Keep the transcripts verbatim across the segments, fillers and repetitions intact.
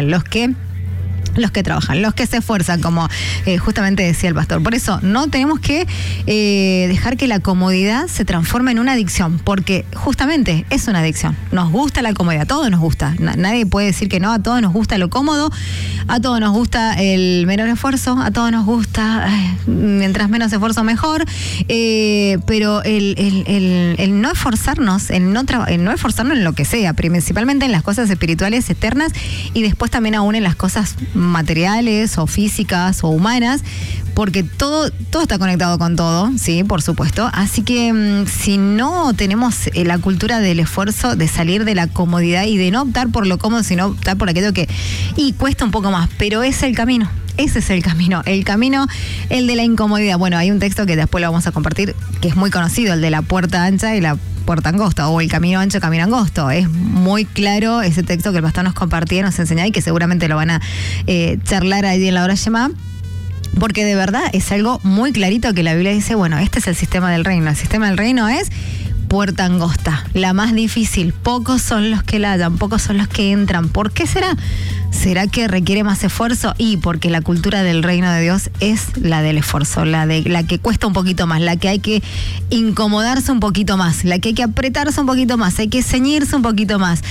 los que los que trabajan, los que se esfuerzan, como eh, justamente decía el pastor. Por eso no tenemos que eh, dejar que la comodidad se transforme en una adicción, porque justamente es una adicción. Nos gusta la comodidad, a todos nos gusta. Na- nadie puede decir que no, a todos nos gusta lo cómodo, a todos nos gusta el menor esfuerzo, a todos nos gusta, ay, mientras menos esfuerzo mejor, eh, pero el, el, el, el no esforzarnos, el no, tra- el no esforzarnos en lo que sea, principalmente en las cosas espirituales eternas y después también aún en las cosas materiales o físicas o humanas, porque todo, todo está conectado con todo, sí, por supuesto. Así que mmm, si no tenemos eh, la cultura del esfuerzo, de salir de la comodidad y de no optar por lo cómodo, sino optar por aquello que y cuesta un poco más, pero es el camino. Ese es el camino, el camino, el de la incomodidad. Bueno, hay un texto que después lo vamos a compartir, que es muy conocido, el de la puerta ancha y la puerta angosta, o el camino ancho, camino angosto. Es muy claro ese texto que el pastor nos compartía, nos enseñaba y que seguramente lo van a eh, charlar ahí en la hora Shema, porque de verdad es algo muy clarito que la Biblia dice, bueno, este es el sistema del reino. El sistema del reino es puerta angosta, la más difícil. Pocos son los que la hallan, pocos son los que entran. ¿Por qué será? ¿Será que requiere más esfuerzo? Y porque la cultura del reino de Dios es la del esfuerzo, la de la que cuesta un poquito más, la que hay que incomodarse un poquito más, la que hay que apretarse un poquito más, hay que ceñirse un poquito más.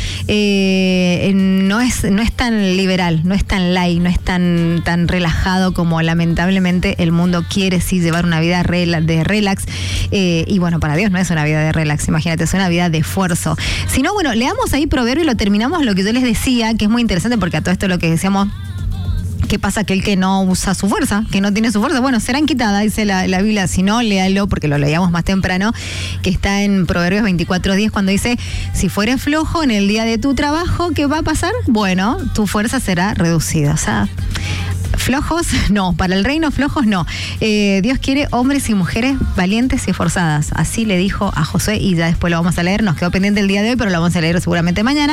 Eh, no es, no es tan liberal, no es tan light, no es tan, tan relajado como lamentablemente el mundo quiere, sí, llevar una vida de relax. Eh, y bueno, para Dios no es una vida de relax, imagínate, es una vida de esfuerzo. Si no, bueno, leamos ahí Proverbio y lo terminamos lo que yo les decía, que es muy interesante porque a todo esto lo que decíamos, ¿qué pasa? Aquel que no usa su fuerza, que no tiene su fuerza, bueno, serán quitadas, dice la, la Biblia. Si no, léalo, porque lo leíamos más temprano, que está en Proverbios veinticuatro diez, cuando dice, si fueres flojo en el día de tu trabajo, ¿qué va a pasar? Bueno, tu fuerza será reducida. O sea, flojos, no, para el reino flojos no. Eh, Dios quiere hombres y mujeres valientes y esforzadas. Así le dijo a Josué, y ya después lo vamos a leer, nos quedó pendiente el día de hoy, pero lo vamos a leer seguramente mañana.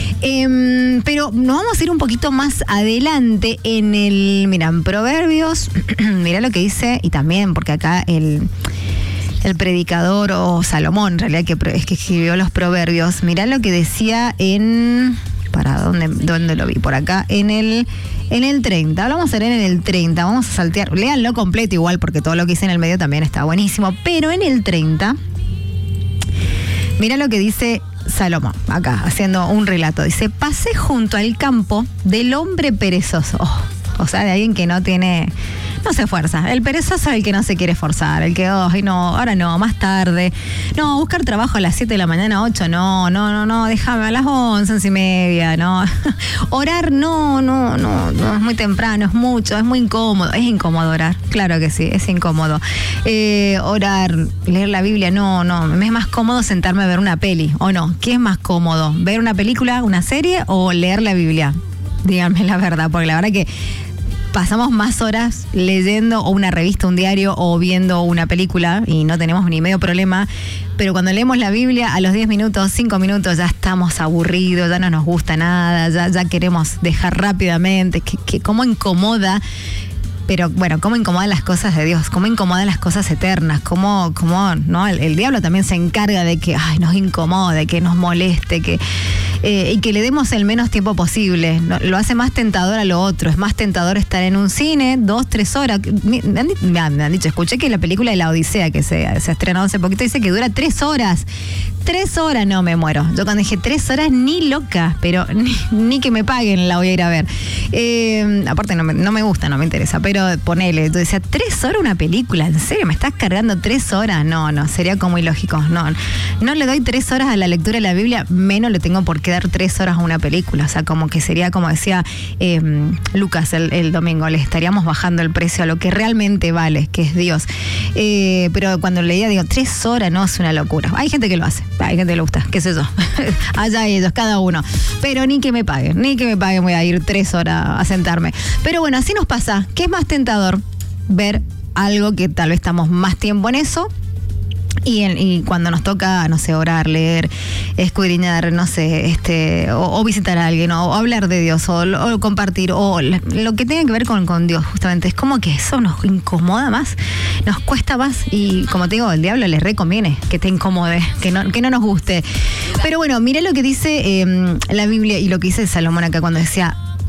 Eh, pero nos vamos a ir un poquito más adelante en el, mira, en Proverbios, mira lo que dice, y también, porque acá el... el predicador, o Salomón, en realidad, que es que escribió los proverbios, mirá lo que decía en... ¿Para dónde, dónde lo vi? Por acá, en el en el treinta. Lo vamos a leer en el treinta, vamos a saltear, léanlo completo igual, porque todo lo que hice en el medio también está buenísimo, pero en el treinta, mirá lo que dice Salomón, acá, haciendo un relato. Dice, pasé junto al campo del hombre perezoso. Oh, o sea, de alguien que no tiene... no se esfuerza. El perezoso es el que no se quiere esforzar, el que, ay, no, ahora no, más tarde. No, buscar trabajo a las siete de la mañana, ocho, no, no, no, no, déjame a las once, once y media, no. Orar, no, no, no, no, es muy temprano, es mucho, es muy incómodo. Es incómodo orar, claro que sí, es incómodo. Eh, orar, leer la Biblia, no, no, me es más cómodo sentarme a ver una peli, ¿o no? ¿Qué es más cómodo? ¿Ver una película, una serie o leer la Biblia? Díganme la verdad, porque la verdad que pasamos más horas leyendo o una revista, un diario o viendo una película y no tenemos ni medio problema, pero cuando leemos la Biblia a los diez minutos, cinco minutos ya estamos aburridos, ya no nos gusta nada, ya, ya queremos dejar rápidamente, que, que cómo incomoda. Pero bueno, cómo incomodan las cosas de Dios, cómo incomodan las cosas eternas, cómo, cómo ¿no? El, el diablo también se encarga de que ay, nos incomode, que nos moleste, que eh, y que le demos el menos tiempo posible. No, lo hace más tentador a lo otro. Es más tentador estar en un cine dos, tres horas. Me, me, han, me han dicho, escuché que la película de La Odisea, que se, se estrenó hace poquito, dice que dura tres horas. Tres horas, no, me muero. Yo cuando dije tres horas, ni loca, pero ni, ni que me paguen la voy a ir a ver. Eh, aparte no me, no me gusta, no me interesa, pero ponele, yo decía, tres horas una película, ¿en serio? ¿Me estás cargando tres horas? No, no, sería como ilógico. No, no le doy tres horas a la lectura de la Biblia, menos le tengo por qué dar tres horas a una película. O sea, como que sería, como decía eh, Lucas el, el domingo, le estaríamos bajando el precio a lo que realmente vale, que es Dios. Eh, pero cuando leía, digo, tres horas, no, es una locura. Hay gente que lo hace, hay gente que le gusta, qué sé yo. Allá ellos, cada uno. Pero ni que me paguen, ni que me paguen voy a ir tres horas a sentarme. Pero bueno, así nos pasa. ¿Qué es más tentador? Ver algo que tal vez estamos más tiempo en eso. Y, en, y cuando nos toca, no sé, orar, leer, escudriñar, no sé, este, o, o visitar a alguien, o, o hablar de Dios, o, o compartir, o lo, lo que tenga que ver con, con Dios, justamente, es como que eso nos incomoda más, nos cuesta más, y como te digo, el diablo les reconviene que te incomode, que no, que no nos guste. Pero bueno, mira lo que dice eh, la Biblia y lo que dice Salomón acá cuando decía,